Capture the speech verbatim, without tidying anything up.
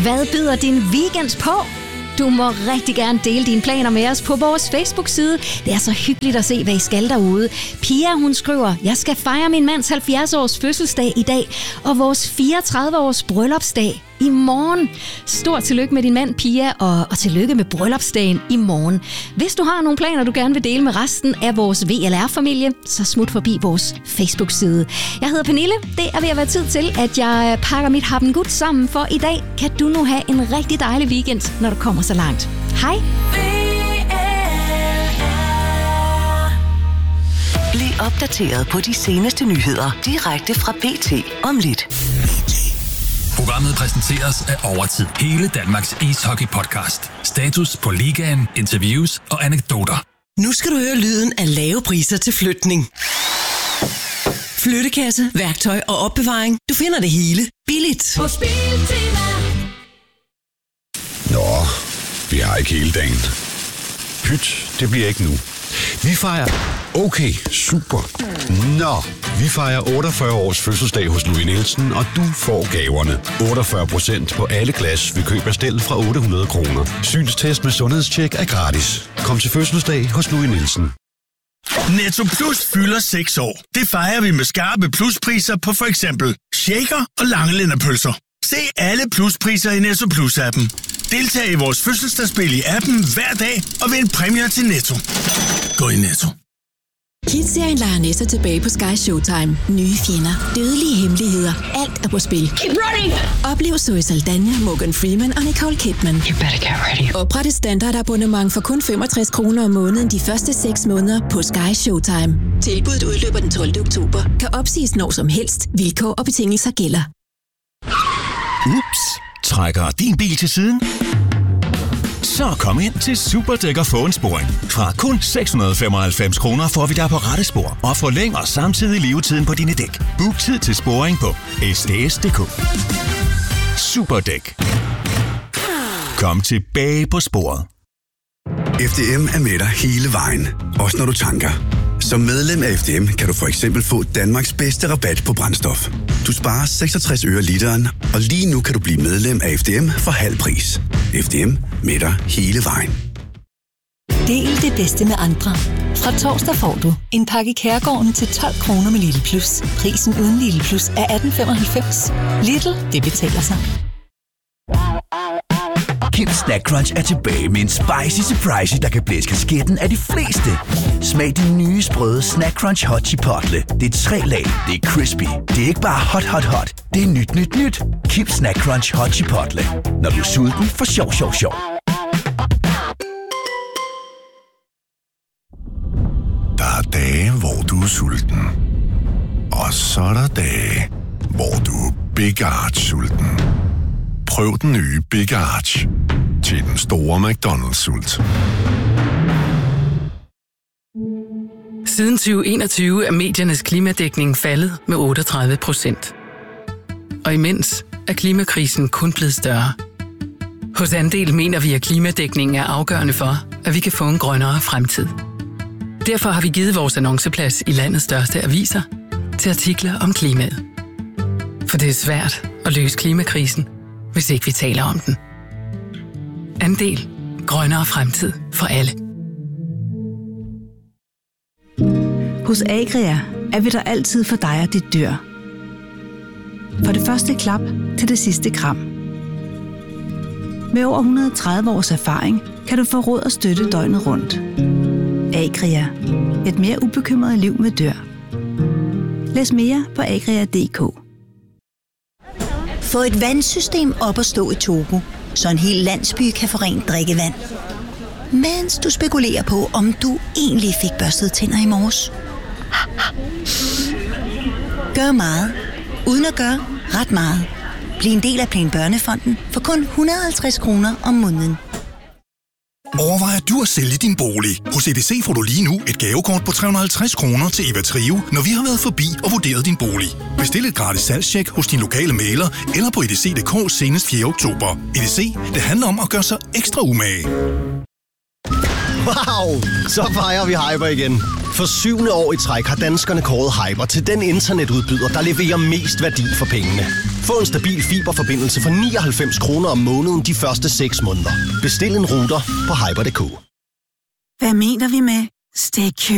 Hvad byder din weekend på? Du må rigtig gerne dele dine planer med os på vores Facebook-side. Det er så hyggeligt at se, hvad I skal derude. Pia, hun skriver, jeg skal fejre min mands halvfjerds års fødselsdag i dag, og vores fireogtredive års bryllupsdag i morgen. Stort tillykke med din mand, Pia, og, og tillykke med bryllupsdagen i morgen. Hvis du har nogle planer, du gerne vil dele med resten af vores V L R-familie, så smut forbi vores Facebook-side. Jeg hedder Pernille. Det er ved at være tid til, at jeg pakker mit happengud sammen, for i dag kan du nu have en rigtig dejlig weekend, når du kommer så langt. Hej! Bliv opdateret på de seneste nyheder direkte fra B T om lidt. Programmet præsenteres af Overtid. Hele Danmarks ishockey-podcast. Status på ligaen, interviews og anekdoter. Nu skal du høre lyden af lave priser til flytning. Flyttekasse, værktøj og opbevaring. Du finder det hele billigt. På Biltema. Nå, vi har ikke hele dagen. Pyt, det bliver ikke nu. Vi fejrer... Okay, super. Nå, vi fejrer otteogfyrre års fødselsdag hos Louis Nielsen, og du får gaverne. otteogfyrre procent på alle glas ved køb af stel fra otte hundrede kroner. Synstest med sundhedstjek er gratis. Kom til fødselsdag hos Louis Nielsen. Netto Plus fylder seks år. Det fejrer vi med skarpe pluspriser på for eksempel shaker og langelænderpølser. Se alle pluspriser i Netto Plus-appen. Deltag i vores fødselsdagsspil i appen hver dag og vind præmier til Netto. Gå i Netto. Kids-serien leger næster tilbage på Sky Showtime. Nye fjender, dødelige hemmeligheder, alt er på spil. Keep running! Oplev Zoe Saldana, Morgan Freeman og Nicole Kidman. You better get ready. Opret et standardabonnement for kun femogtres kroner om måneden de første seks måneder på Sky Showtime. Tilbuddet udløber den tolvte oktober. Kan opsiges når som helst. Vilkår og betingelser gælder. Ups, trækker din bil til siden? Så kom ind til Superdæk og få en sporing. Fra kun seks hundrede og femoghalvfems kroner får vi dig på rette spor og forlænger samtidig levetiden på dine dæk. Book tid til sporing på s d s punktum d k. Superdæk. Kom tilbage på sporet. F D M er med dig hele vejen, også når du tanker. Som medlem af F D M kan du for eksempel få Danmarks bedste rabat på brændstof. Du sparer seksogtres øre literen, og lige nu kan du blive medlem af F D M for halv pris. F D M med dig hele vejen. Del det bedste med andre. Fra torsdag får du en pakke Kærgården til tolv kroner med Lidl Plus. Prisen uden Lidl Plus er atten femoghalvfems. Lidl, det betaler sig. Kim Snack Crunch er tilbage med en spicy surprise, der kan blæske skætten af de fleste. Smag de nye sprøde Snack Crunch Hot Chipotle. Det er tre lag, det er crispy. Det er ikke bare hot, hot, hot. Det er nyt, nyt, nyt. Kim Snack Crunch Hot Chipotle. Når du er sulten, for sjov, sjov, sjov. Der er dage, hvor du er sulten. Og så er der dage, hvor du er Big Arch sulten. Prøv den nye Big Arch til den store McDonald's-sult. Siden tyve enogtyve er mediernes klimadækning faldet med otteogtredive procent. Og imens er klimakrisen kun blevet større. Hos Andel mener vi, at klimadækningen er afgørende for, at vi kan få en grønnere fremtid. Derfor har vi givet vores annonceplads i landets største aviser til artikler om klimaet. For det er svært at løse klimakrisen, hvis ikke vi taler om den. Andel. Grønnere fremtid for alle. Hos Agria er vi der altid for dig og dit dyr. For det første klap til det sidste kram. Med over et hundrede og tredive års erfaring kan du få råd og støtte døgnet rundt. Agria. Et mere ubekymret liv med dyr. Læs mere på agria punktum d k. Få et vandsystem op at stå i Togo, så en hel landsby kan få rent drikkevand. Mens du spekulerer på, om du egentlig fik børstet tænder i morges. Gør meget, uden at gøre ret meget. Bliv en del af Plan Børnefonden for kun et hundrede og halvtreds kroner om måneden. Overvejer du at sælge din bolig? Hos E D C får du lige nu et gavekort på tre hundrede og halvtreds kroner til Eva Trio, når vi har været forbi og vurderet din bolig. Bestil et gratis salgstjek hos din lokale mægler eller på edc punktum d k senest fjerde oktober. E D C, det handler om at gøre sig ekstra umage. Wow, så fejrer vi hyper igen. For syvende år i træk har danskerne kåret Hyper til den internetudbyder, der leverer mest værdi for pengene. Få en stabil fiberforbindelse for nioghalvfems kroner om måneden de første seks måneder. Bestil en router på hyper punktum d k. Hvad mener vi med stay